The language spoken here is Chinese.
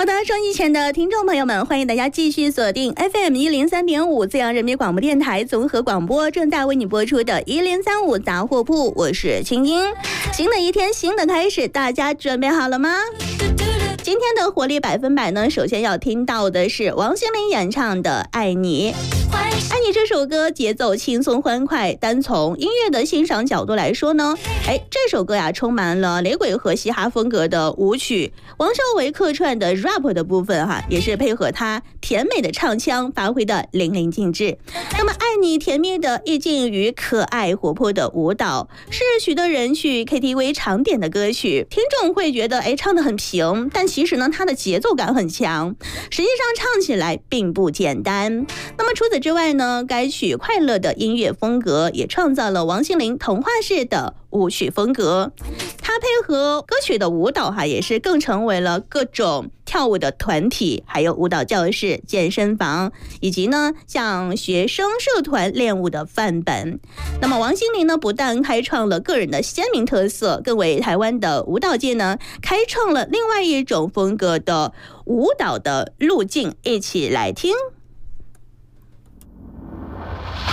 好的，收音机前的听众朋友们，欢迎大家继续锁定 FM103.5自阳人民广播电台综合广播，正在为你播出的1035杂货铺，我是青音。新的一天，新的开始，大家准备好了吗？今天的活力100%呢，首先要听到的是王心凌演唱的《爱你》。爱你这首歌节奏轻松欢快，单从音乐的欣赏角度来说呢，这首歌呀充满了雷鬼和嘻哈风格的舞曲，王少伟客串的 rap 的部分也是配合他甜美的唱腔发挥的淋漓尽致。那么爱你甜蜜的意境与可爱活泼的舞蹈，是许多人去 KTV 常点的歌曲，听众会觉得唱得很平，但其实呢它的节奏感很强，实际上唱起来并不简单。那么除此之外呢，该曲快乐的音乐风格也创造了王心凌童话式的舞曲风格，它配合歌曲的舞蹈也是更成为了各种跳舞的团体，还有舞蹈教室、健身房，以及呢像学生社团练舞的范本。那么王心凌呢，不但开创了个人的鲜明特色，更为台湾的舞蹈界呢开创了另外一种风格的舞蹈的路径，一起来听。